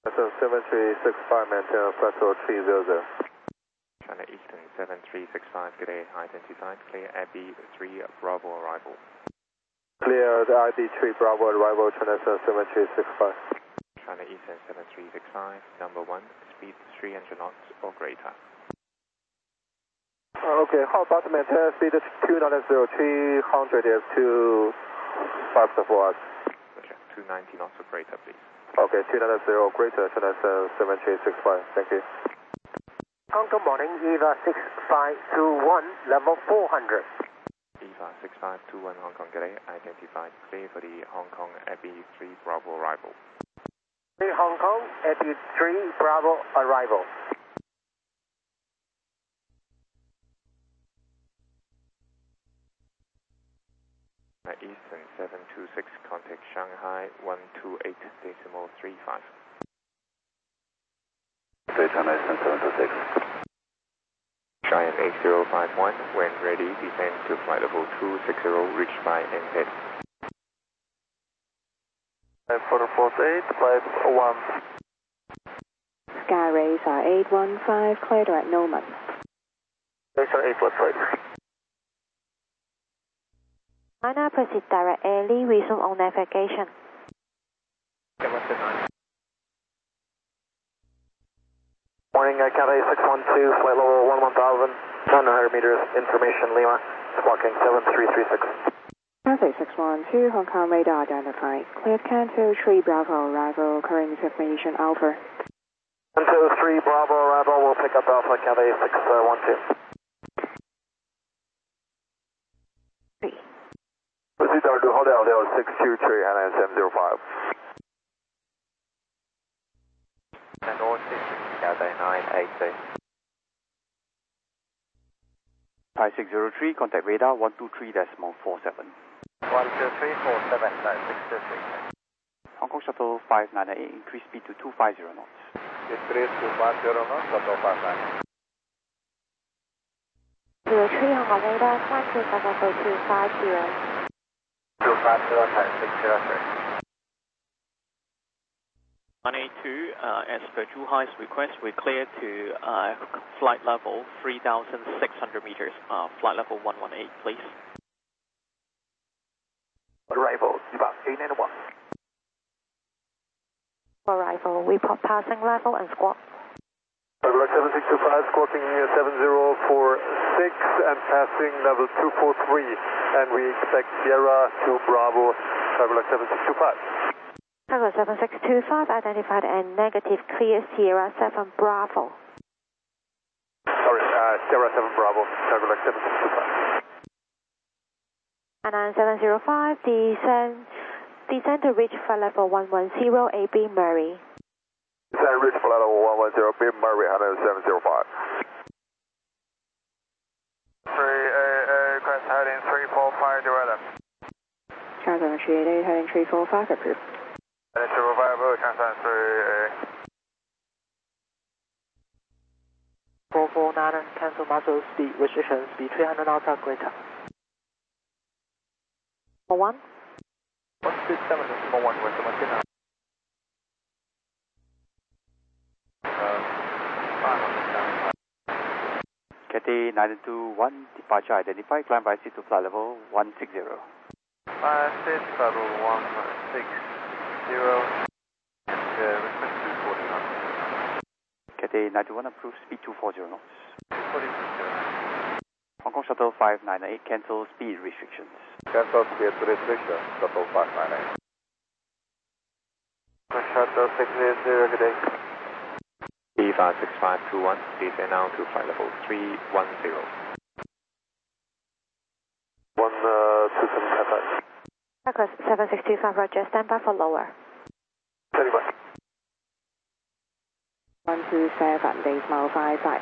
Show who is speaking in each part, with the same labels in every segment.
Speaker 1: 7365, maintain flight level 300.
Speaker 2: China Eastern 7365, good day, identified, clear AB3 Bravo arrival.
Speaker 1: Clear the IB3 Bravo arrival, China 7365.
Speaker 2: China Eastern 7365, number 1, speed 300 knots or greater.
Speaker 1: Okay, how about maintain speed 290, 300 is 254 for us.
Speaker 2: Roger, 290 knots or greater, please.
Speaker 1: Okay, 290 greater, China 7365, thank you.
Speaker 3: Hong Kong morning, EVA 6521, level 400.
Speaker 2: EVA 6521 Hong Kong, good day, identified, clear for the Hong Kong AB3 Bravo arrival.
Speaker 3: Hong Kong, AB3 Bravo arrival.
Speaker 2: Eastern 726, contact Shanghai 128.35.
Speaker 1: China Eastern 726.
Speaker 2: Cheyenne 8051, when ready, descend to flight level 260, reach by NZ.
Speaker 1: 448, flight 1.
Speaker 4: Sky Racer 815, clear direct Norman.
Speaker 1: Racer 815.
Speaker 4: China proceed direct Airly, resume on navigation.
Speaker 1: Morning, Cathay 612, flight level 1000, 900 meters, information Lima, squawking 7336.
Speaker 4: Cathay 612, Hong Kong radar identified. Cleared Canto 3 Bravo arrival, current information Alpha.
Speaker 1: Canto 3 Bravo arrival, will pick up Alpha Cathay 612. Proceed to Hotel 623 and 705.
Speaker 2: And all 6, Cathay 980.
Speaker 5: Thai 603, contact radar 123.47.
Speaker 1: 12347, 623.
Speaker 5: Hong Kong Shuttle 598, increase speed to 250 knots.
Speaker 1: Increase to 50 knots, Shuttle 598.
Speaker 4: 03 Hong Kong radar, climb to level 250.
Speaker 1: 250, 603.
Speaker 6: 182, as per Zhuhai's request, we clear to flight level 3,600 meters, flight level 118, please.
Speaker 1: Arrival, about 891.
Speaker 4: Arrival, report passing level and squawk.
Speaker 1: Regular 7625, squawking 7046 and passing level 243. And we expect Sierra to Bravo, regular 7625.
Speaker 4: Tango 7625 identified and negative, clear Sierra 7 Bravo.
Speaker 1: Sorry, Sierra 7 Bravo, regular 7625.
Speaker 4: And 9705, descend to reach flight level 110, AB Murray.
Speaker 1: Descend reach flight level 110, AB Murray, 9705. 3AA, request heading 345, develop.
Speaker 4: Charles 388, heading 345, approved.
Speaker 1: Heading 345, transfer 3AA.
Speaker 3: 449, cancel muzzle speed restriction, speed 300 knots or greater.
Speaker 4: 1.
Speaker 1: 127, 1 with the Montana.
Speaker 5: Cathay 921, departure identified, climb by seat to flight level 160.
Speaker 1: Seat level 160, request 240 knots.
Speaker 5: Cathay 921, approved speed 240 knots.
Speaker 1: 240.
Speaker 5: Hong Kong Shuttle 598, cancel speed restrictions.
Speaker 1: Cancel speed restrictions, Shuttle 598. Shuttle 680, good day.
Speaker 2: EVA 6521, descend now to flight level 310.
Speaker 1: 127,
Speaker 4: Request 7625, roger, stand by for lower.
Speaker 1: 35.
Speaker 4: 127, decimal 55.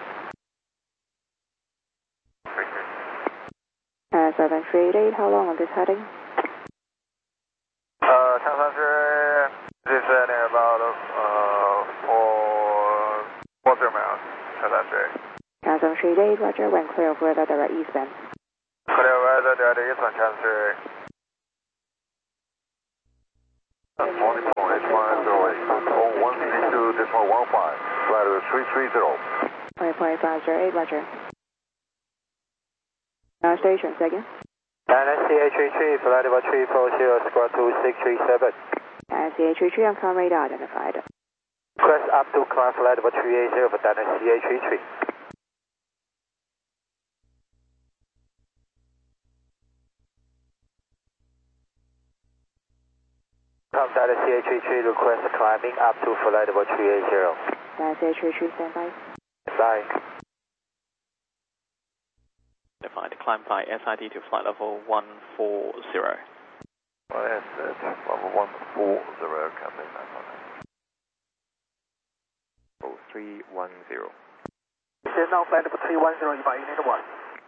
Speaker 4: 738, how long on this heading?
Speaker 1: Transfer descending about 4 miles. Transfer.
Speaker 4: 738, roger, when clear of weather, direct eastbound.
Speaker 1: Clear weather, direct eastbound, transfer. Morning, H108, control 132, flight level 330.
Speaker 4: 1.508, roger. Station, second.
Speaker 3: Dynasty CH33, flight level 340, squad 2637.
Speaker 4: CH33 on comm radar identified.
Speaker 3: Request up to climb flight level 380 for Dynasty CH33. Come Dynasty CH33, request climbing up to flight level 380.
Speaker 4: CH33, stand by.
Speaker 3: Bye.
Speaker 6: Defined, climb by SID to flight level 140.
Speaker 1: Yes, level 140, coming back on that.
Speaker 2: 0310.
Speaker 3: Descend now flight level 310, 100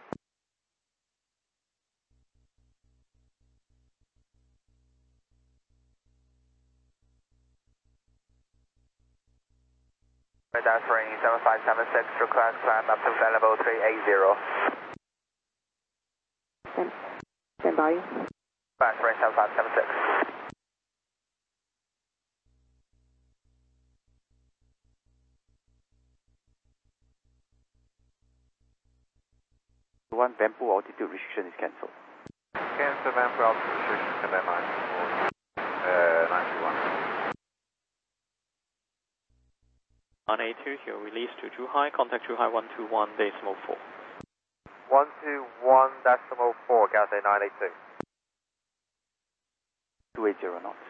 Speaker 3: Radar spring 7576, request climb up to flight level 380.
Speaker 4: Stand by.
Speaker 3: Radar spring 7576.
Speaker 5: One Bamboo altitude restriction is cancelled.
Speaker 1: Cancel Bamboo altitude restriction, stand by 91.
Speaker 6: On A2, here release to Zhuhai, contact Zhuhai 121.4.
Speaker 1: 121.4, Cathay 982.
Speaker 5: 280 knots.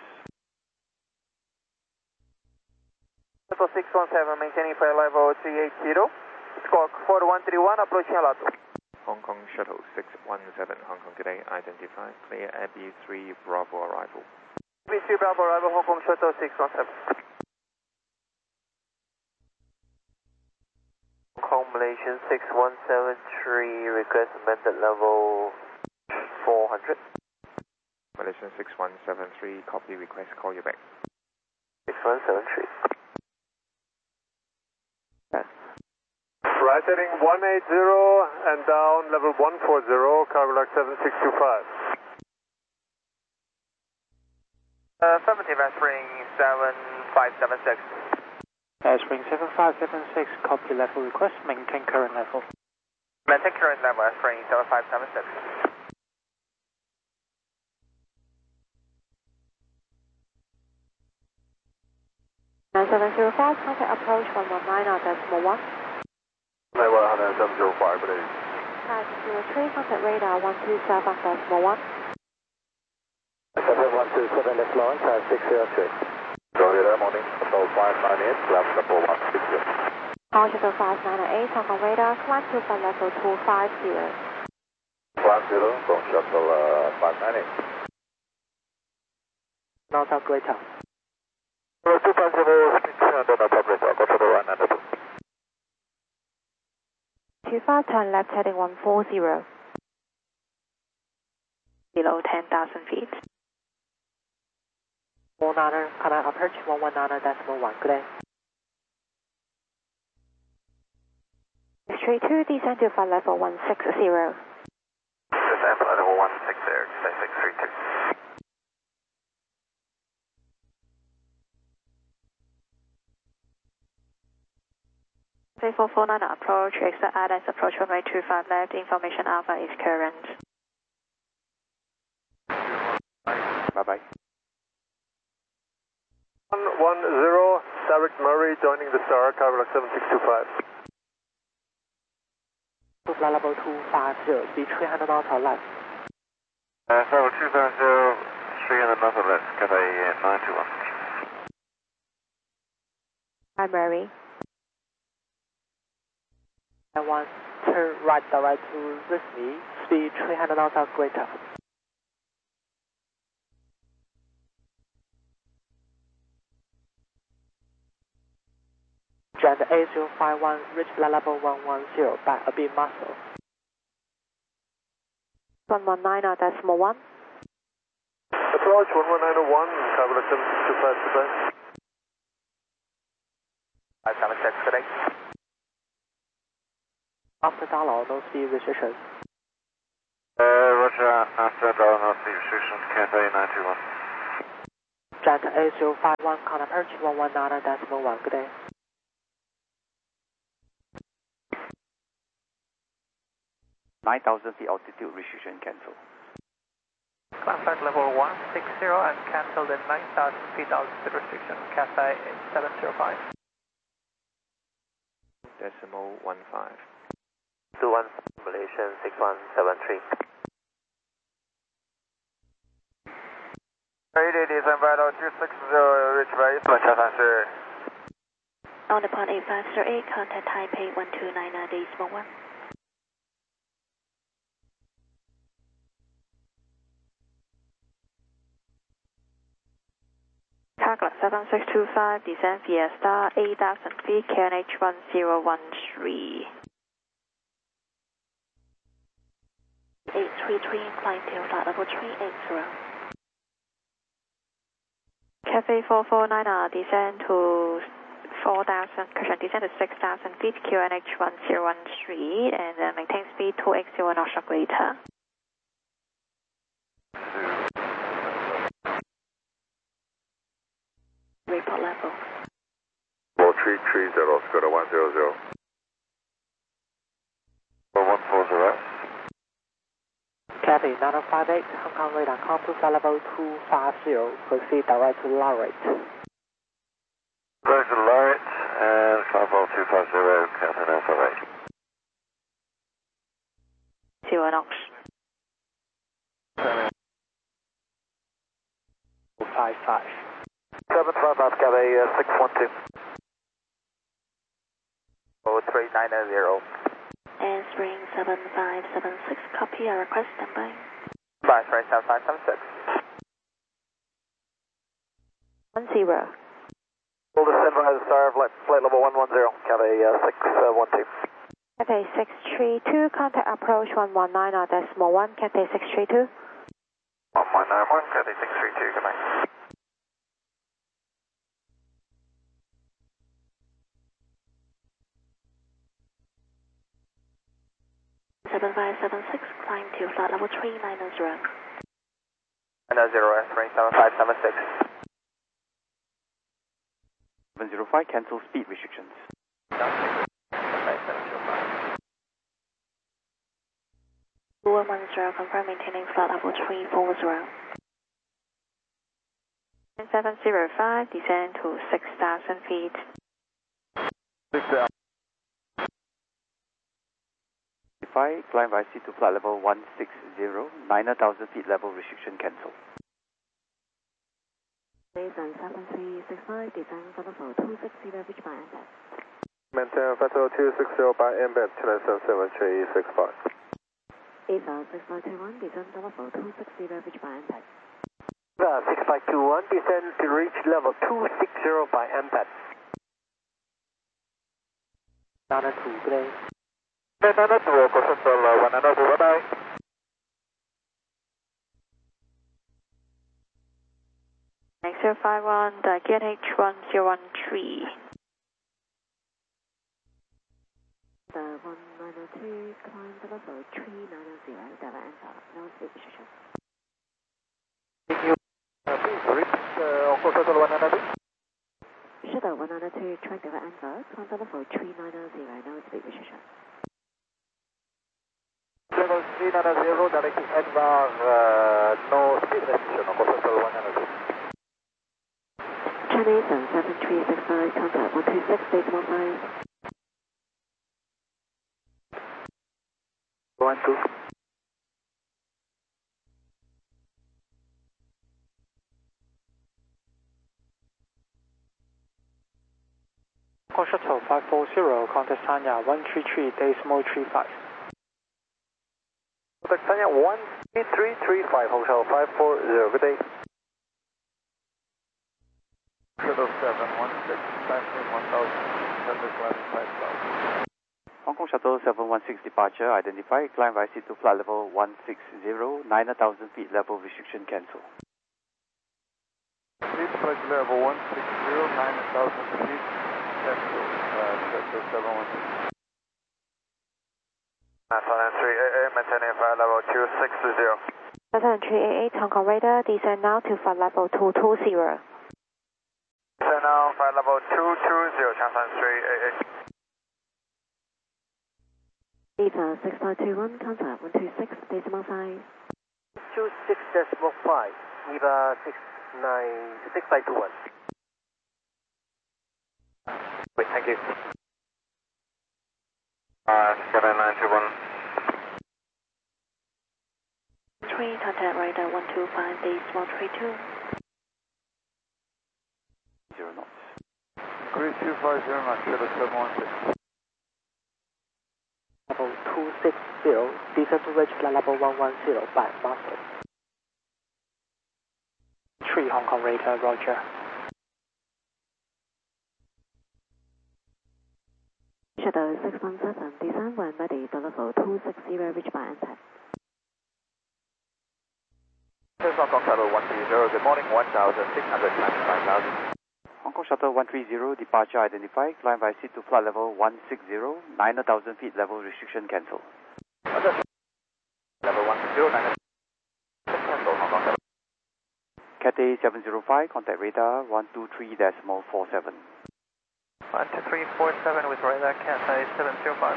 Speaker 3: Level 617, maintaining flight level 380. Squawk 4131, approaching Alato.
Speaker 2: Hong Kong Shuttle 617, Hong Kong today, identified, clear AB3 Bravo arrival.
Speaker 3: AB3 Bravo arrival, Hong Kong Shuttle 617. Hong Kong Malaysian 6173, request amended level 400.
Speaker 2: Malaysian 6173, copy request, call you back.
Speaker 3: 6173.
Speaker 1: Right heading 180 and down level 140, cargo log 7625.
Speaker 3: Affirmative, spring 7576. Spring 7576, copy level request, maintain current level. Maintain current level, spring 7576.
Speaker 4: Contact approach 119.1.
Speaker 1: Level 10705, please.
Speaker 4: 903, contact radar 127.1.
Speaker 3: 7127, left launch, 603.
Speaker 1: Roger that, morning. Control 598, left level 160.
Speaker 4: Altimeter 598, Hong Kong radar, climb to flight level 250.
Speaker 1: 50 from shuttle 598.
Speaker 3: North Greater.
Speaker 1: 250, speed 300 knots operator, go to the 192.
Speaker 4: 25, turn left heading 140. Below 10,000 feet.
Speaker 3: 19, can I approach 119.1, good day.
Speaker 4: 632, descend to flight level 160.
Speaker 1: Descend flight level 160, say 632.
Speaker 4: 3449 approach, exit Airlines approach runway 25 left, information alpha is current.
Speaker 5: Bye-bye.
Speaker 1: 110, direct Murray joining the Star, cargo log 7625.
Speaker 3: To flight level 250, speed 300 knots or less.
Speaker 1: Level 250, 300 knots or less, Cathay 921.
Speaker 4: Hi, Mary.
Speaker 3: I want turn right direct to Sydney, speed 300 knots or greater. Jet A051, reach flight level 110, by a bit muscle.
Speaker 4: 119.1.
Speaker 1: Approach 11901, cargo log 7625, goodbye.
Speaker 3: 576 today. After dollar, no speed restrictions.
Speaker 1: Roger, after dollar, no speed restrictions, Cathay 921.
Speaker 3: Jet A051, can approach 119.1, good day.
Speaker 5: 9,000 feet altitude restriction cancel.
Speaker 3: Climb flight level 160 and cancel the 9,000 feet altitude restriction, Cathay 705.
Speaker 2: Decimal 15.
Speaker 1: 21 Malaysian 6173. Radio December 260, reach by Eastman, Chatham.
Speaker 7: On the pond 8508, contact Taipei 1299.1. Target 7625, descend via star 8,000 feet, KNH 1013. 833, climb to flight level 380. Cathay 449, descend to 4,000, descend to 6,000 feet, QNH 1013, and then maintain speed 280 knots or greater. Report level.
Speaker 1: 4330, Skoda 100. 4140.
Speaker 3: Cathay 9058, Hong Kong radar call to flight level 250, proceed direct to Lorette.
Speaker 1: Direct to Lorette and 54250, Cathay 958.
Speaker 7: 0 knots.
Speaker 3: 55.
Speaker 1: 755, Cathay 612. 0390.
Speaker 7: And spring 7576, copy, I request standby.
Speaker 3: Bye, spring 7576.
Speaker 7: 10.
Speaker 1: Full descent via the star, flight level 110, Cathay 612.
Speaker 4: Cathay 632, contact approach 119.1, Cathay 632.
Speaker 1: 1191, Cathay 632, good night.
Speaker 7: 7576, climb to flight level 390.
Speaker 3: 90, spring 7576.
Speaker 5: 705, cancel speed restrictions.
Speaker 7: 2110, confirm maintaining flight level 340. 705, descend to 6,000 feet.
Speaker 5: climb by C to flight level 160, 9,000 feet level restriction cancel.
Speaker 4: Jason 7365, descend for level 260, reach by embed.
Speaker 1: Maintain flight level 260 by embed, 2977365.
Speaker 4: EVA 6521, descend to level 260, reach by embed.
Speaker 1: 6521, descend to reach level 260 by embed.
Speaker 3: 92, good day.
Speaker 1: 992, Coastal 192, bye-bye.
Speaker 7: Next 051, the QNH 1013.
Speaker 4: The 1902, climb to level 390, Delta Alpha, no speed restriction.
Speaker 1: Please reach Coastal 192.
Speaker 4: Shuttle 192, track Delta Alpha, climb to level 390, no speed restriction.
Speaker 1: Level 390, directing NVAR, no speed restriction, Coastal 192.
Speaker 4: Chinese 7365, contact 126.15.
Speaker 1: 12.
Speaker 3: Hong Kong Shuttle 540, contact Sanya 133.35.
Speaker 1: Contact Sanya 13335, Hotel 540, good day. Shuttle 716, passing 1000, Sunday classified 5000.
Speaker 5: Hong Kong Shuttle 716 departure identified, climb by C to flight level 160, 9,000 feet level restriction cancel.
Speaker 1: Please flight level 160, 9,000 feet, cancel, Shuttle 716. 938, maintaining flight level 260.
Speaker 4: 738, Hong Kong radar, descend now to flight level 220.
Speaker 1: Descend now, flight level 220, Changsan 388.
Speaker 4: Pizza 6521, contact 126.5.
Speaker 8: 26.5, Neva 6521.
Speaker 2: Wait, thank you. 7921.
Speaker 7: 3, contact radar 125.32.
Speaker 5: 0 knots.
Speaker 1: Grid 250 knots, Shadow 716.
Speaker 8: Level 260, descend to reach flight level 110 by Muscle.
Speaker 3: 3 Hong Kong radar, roger.
Speaker 4: Shadow 617, descend when ready, level 260, reach by NTAP.
Speaker 2: This is Hong Kong Shuttle 130, good morning, 1,600 times 5,000.
Speaker 5: Hong Kong Shuttle 130, departure identified, climb by seat to flight level 160, 9,000 feet level restriction cancel.
Speaker 2: Level 160, 9,000 cancel, Hong Kong Shuttle.
Speaker 5: Cathay 705, contact radar 123.47.
Speaker 3: 12347 with radar, Cathay 705.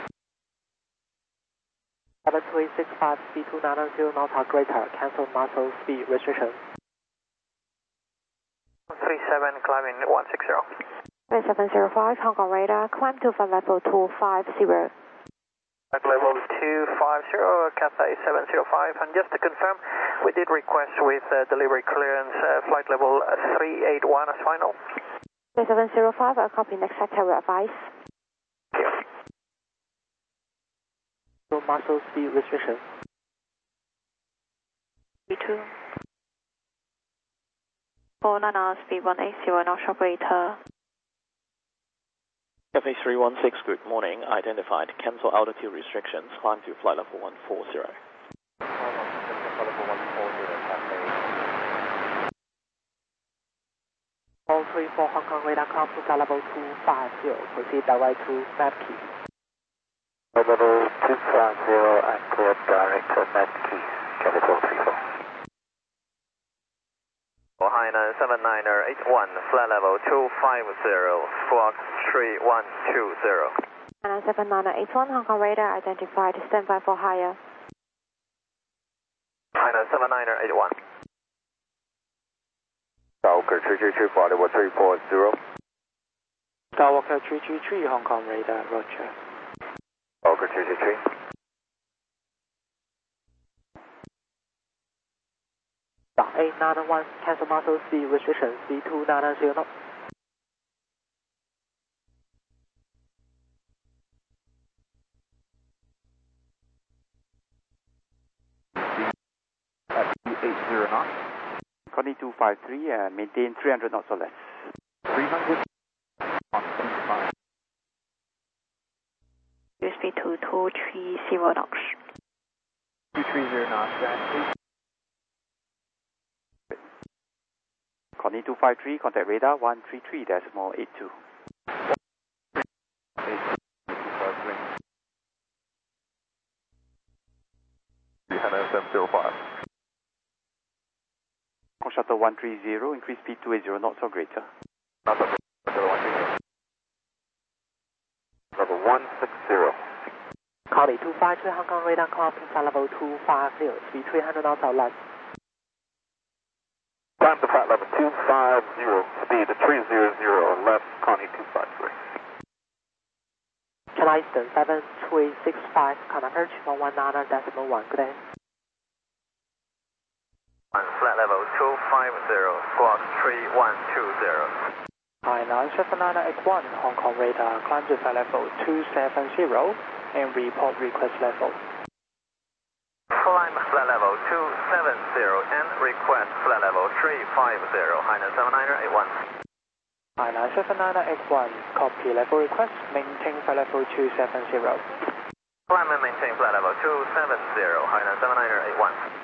Speaker 8: 7365, speed 290 knots are greater, cancel muscle speed restriction.
Speaker 3: 37, climbing 160.
Speaker 7: 705, Hong Kong radar, climb to flight level 250.
Speaker 3: Level 250, Cathay 705. And just to confirm, we did request with delivery clearance flight level 381 as final.
Speaker 7: 705, a copy next sector advice.
Speaker 8: So muscle speed restriction.
Speaker 7: 2. 49 speed 180, knots operator.
Speaker 6: Cathay 316, good morning. Identified. Cancel altitude restrictions. Climb to flight level 140.
Speaker 8: All 34 Hong Kong radar, climb to flight level 250, proceed direct to Matkey.
Speaker 2: Level 250 and clear direct to Matkey, Cathay 434. Hainan 7981, flight level 250, squawk 3120.
Speaker 7: 7981, Hong Kong radar identified, stand by for higher.
Speaker 2: Hainan 7981. Skywalker 333, flight level 340.
Speaker 3: Skywalker 333, Hong Kong radar, roger.
Speaker 2: Skywalker 333.
Speaker 8: 891, cancel muscle speed restriction, speed 290 knots.
Speaker 2: At 280 knots.
Speaker 5: Connie 253, and maintain 300 knots or less.
Speaker 2: 300 on 25.
Speaker 7: USB 2230 knots.
Speaker 2: 230 knots,
Speaker 5: Connie 253, contact radar 133.82.
Speaker 2: 705.
Speaker 5: Hong Shuttle 130, increase speed 280 knots or greater.
Speaker 2: Level 160.
Speaker 8: Connie 253, Hong Kong radar, climb to flight level 250, speed 300 knots or less.
Speaker 2: Climb to flight level 250, speed 300, left, Connie 253.
Speaker 8: China Eastern 7365, contact approach 119.1, good day.
Speaker 2: Flight level 250, squawk 3120.
Speaker 3: Hainan 7981, Hong Kong radar, climb to flight level 270 and report request level.
Speaker 2: Climb flight level 270 and request flight level 350, Hainan 7981.
Speaker 3: Hainan 7981, copy level request, maintain flight level 270.
Speaker 2: Climb and maintain flight level 270, Hainan 7981.